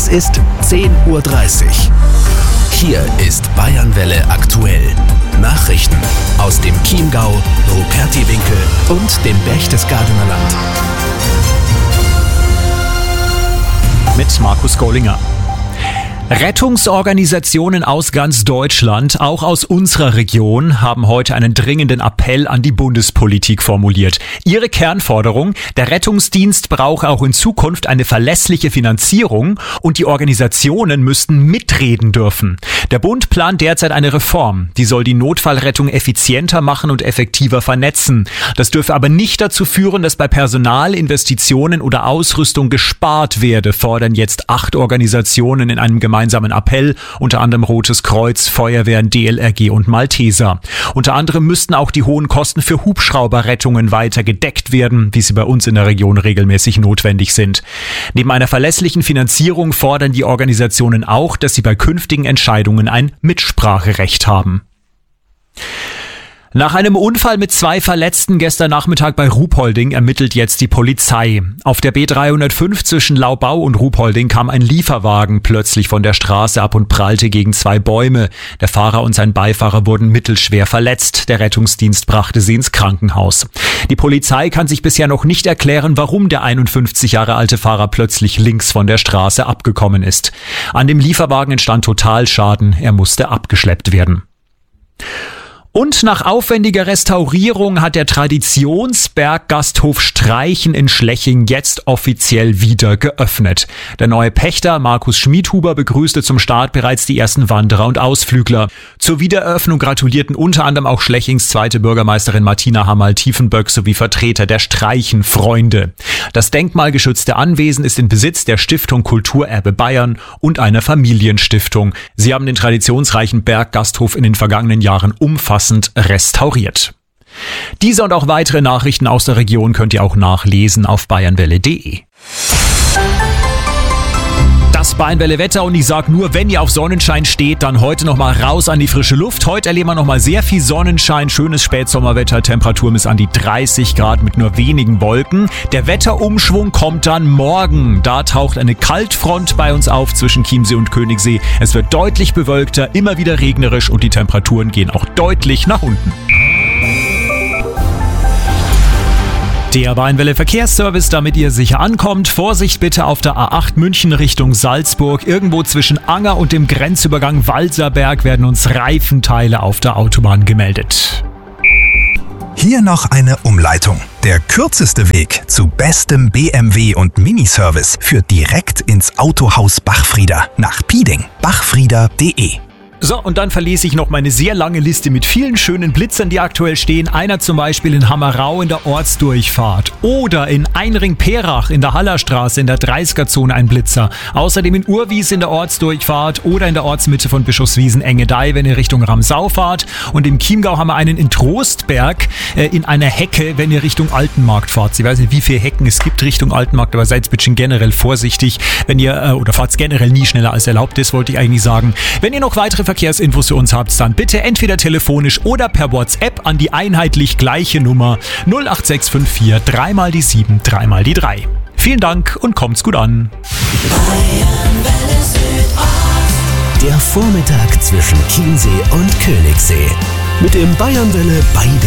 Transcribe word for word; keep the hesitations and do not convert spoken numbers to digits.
Es ist zehn Uhr dreißig. Hier ist Bayernwelle aktuell. Nachrichten aus dem Chiemgau, Rupertiwinkel und dem Berchtesgadener Land. Mit Markus Gollinger. Rettungsorganisationen aus ganz Deutschland, auch aus unserer Region, haben heute einen dringenden Appell an die Bundespolitik formuliert. Ihre Kernforderung: Der Rettungsdienst brauche auch in Zukunft eine verlässliche Finanzierung und die Organisationen müssten mitreden dürfen. Der Bund plant derzeit eine Reform, die soll die Notfallrettung effizienter machen und effektiver vernetzen. Das dürfe aber nicht dazu führen, dass bei Personal, Investitionen oder Ausrüstung gespart werde, fordern jetzt acht Organisationen in einem gemeinsamen gemeinsamen Appell, unter anderem Rotes Kreuz, Feuerwehren, D L R G und Malteser. Unter anderem müssten auch die hohen Kosten für Hubschrauberrettungen weiter gedeckt werden, wie sie bei uns in der Region regelmäßig notwendig sind. Neben einer verlässlichen Finanzierung fordern die Organisationen auch, dass sie bei künftigen Entscheidungen ein Mitspracherecht haben. Nach einem Unfall mit zwei Verletzten gestern Nachmittag bei Ruhpolding ermittelt jetzt die Polizei. Auf der B dreihundertfünf zwischen Laubau und Ruhpolding kam ein Lieferwagen plötzlich von der Straße ab und prallte gegen zwei Bäume. Der Fahrer und sein Beifahrer wurden mittelschwer verletzt. Der Rettungsdienst brachte sie ins Krankenhaus. Die Polizei kann sich bisher noch nicht erklären, warum der einundfünfzig Jahre alte Fahrer plötzlich links von der Straße abgekommen ist. An dem Lieferwagen entstand Totalschaden. Er musste abgeschleppt werden. Und nach aufwendiger Restaurierung hat der Traditionsberggasthof Streichen in Schleching jetzt offiziell wieder geöffnet. Der neue Pächter Markus Schmidhuber begrüßte zum Start bereits die ersten Wanderer und Ausflügler. Zur Wiedereröffnung gratulierten unter anderem auch Schlechings zweite Bürgermeisterin Martina Hamal-Tiefenböck sowie Vertreter der Streichen-Freunde. Das denkmalgeschützte Anwesen ist in Besitz der Stiftung Kulturerbe Bayern und einer Familienstiftung. Sie haben den traditionsreichen Berggasthof in den vergangenen Jahren umfassend restauriert. Diese und auch weitere Nachrichten aus der Region könnt ihr auch nachlesen auf bayernwelle punkt de. Das Bayernwelle-Wetter, und ich sag nur, wenn ihr auf Sonnenschein steht, dann heute nochmal raus an die frische Luft. Heute erleben wir nochmal sehr viel Sonnenschein, schönes Spätsommerwetter, Temperatur bis an die dreißig Grad mit nur wenigen Wolken. Der Wetterumschwung kommt dann morgen. Da taucht eine Kaltfront bei uns auf zwischen Chiemsee und Königssee. Es wird deutlich bewölkter, immer wieder regnerisch und die Temperaturen gehen auch deutlich nach unten. Der Bayernwelle Verkehrsservice, damit ihr sicher ankommt. Vorsicht bitte auf der A acht München Richtung Salzburg. Irgendwo zwischen Anger und dem Grenzübergang Walserberg werden uns Reifenteile auf der Autobahn gemeldet. Hier noch eine Umleitung. Der kürzeste Weg zu bestem B M W und Miniservice führt direkt ins Autohaus Bachfrieder nach Pieding. bachfrieder punkt de. So, und dann verlese ich noch meine sehr lange Liste mit vielen schönen Blitzern, die aktuell stehen. Einer zum Beispiel in Hammerau in der Ortsdurchfahrt. Oder in Einring-Perach in der Hallerstraße in der dreißiger-Zone ein Blitzer. Außerdem in Urwies in der Ortsdurchfahrt oder in der Ortsmitte von Bischofswiesen-Engedei, wenn ihr Richtung Ramsau fahrt. Und im Chiemgau haben wir einen in Trostberg äh, in einer Hecke, wenn ihr Richtung Altenmarkt fahrt. Ich weiß nicht, wie viele Hecken es gibt Richtung Altenmarkt, aber seid bitte generell vorsichtig, wenn ihr, äh, oder fahrt generell nie schneller als erlaubt ist, wollte ich eigentlich sagen. Wenn ihr noch weitere Verkehrsinfos für uns habt, dann bitte entweder telefonisch oder per WhatsApp an die einheitlich gleiche Nummer null acht sechs fünf vier drei mal die sieben, drei mal die drei. Vielen Dank und kommt's gut an. Der Vormittag zwischen Chiemsee und Königssee mit dem Bayernwelle Beide